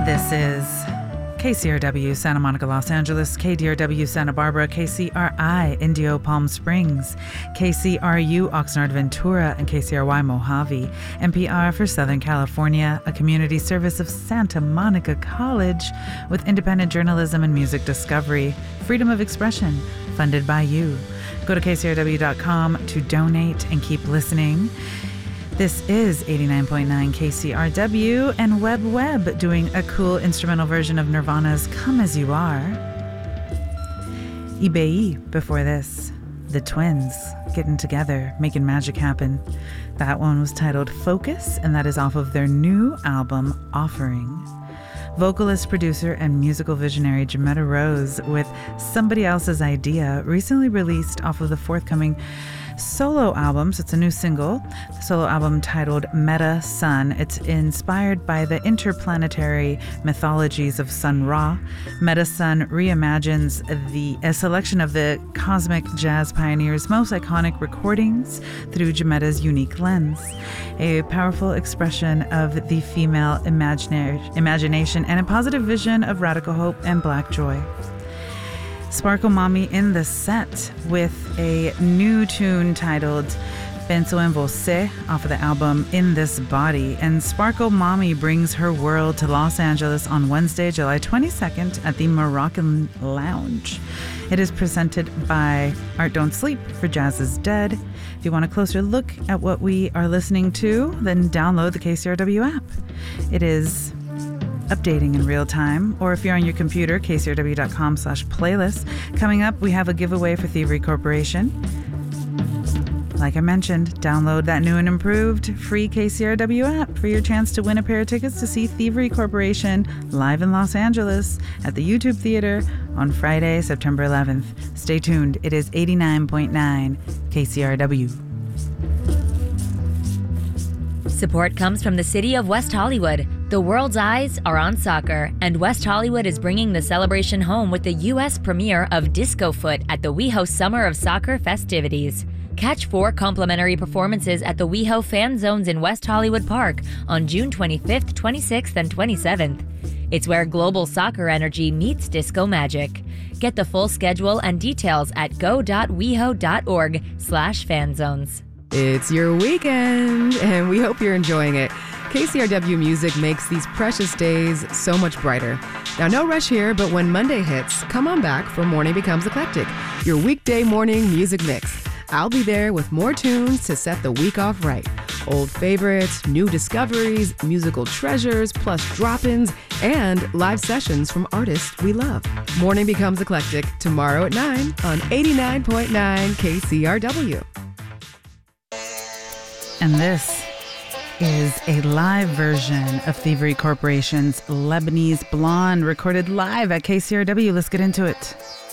This is KCRW Santa Monica, Los Angeles, KDRW Santa Barbara, KCRI Indio Palm Springs, KCRU Oxnard Ventura, and KCRY Mojave, NPR for Southern California, a community service of Santa Monica College with independent journalism and music discovery, freedom of expression, funded by you. Go to KCRW.com to donate and keep listening. This is 89.9 KCRW and Web doing a cool instrumental version of Nirvana's Come As You Are. Ibeyi before this. The Twins getting together, making magic happen. That one was titled Focus, and that is off of their new album, Offering. Vocalist, producer, and musical visionary Jametta Rose with Somebody Else's Idea, recently released off of the forthcoming solo albums. It's a new single, the solo album titled Meta Sun. It's inspired by the interplanetary mythologies of Sun Ra. Meta Sun reimagines a selection of the cosmic jazz pioneers' most iconic recordings through Jametta's unique lens. A powerful expression of the female imagination and a positive vision of radical hope and black joy. Sparkle Mommy in the set with a new tune titled Penso en Você off of the album In This Body. And Sparkle Mommy brings her world to Los Angeles on Wednesday, July 22nd at the Moroccan Lounge. It is presented by Art Don't Sleep for Jazz is Dead. If you want a closer look at what we are listening to, then download the KCRW app. It is updating in real time, or if you're on your computer, kcrw.com/playlist. Coming up, we have a giveaway for Thievery Corporation. Like I mentioned, download that new and improved free KCRW app for your chance to win a pair of tickets to see Thievery Corporation live in Los Angeles at the YouTube Theater on Friday, September 11th. Stay tuned. It is 89.9 KCRW. Support comes from the city of West Hollywood. The world's eyes are on soccer, and West Hollywood is bringing the celebration home with the U.S. premiere of Disco Foot at the WeHo Summer of Soccer festivities. Catch 4 complimentary performances at the WeHo Fan Zones in West Hollywood Park on June 25th, 26th, and 27th. It's where global soccer energy meets disco magic. Get the full schedule and details at go.weho.org/fanzones. It's your weekend, and we hope you're enjoying it. KCRW Music makes these precious days so much brighter. Now, no rush here, but when Monday hits, come on back for Morning Becomes Eclectic, your weekday morning music mix. I'll be there with more tunes to set the week off right. Old favorites, new discoveries, musical treasures, plus drop-ins, and live sessions from artists we love. Morning Becomes Eclectic, tomorrow at 9 on 89.9 KCRW. And this is a live version of Thievery Corporation's Lebanese Blonde, recorded live at KCRW. Let's get into it.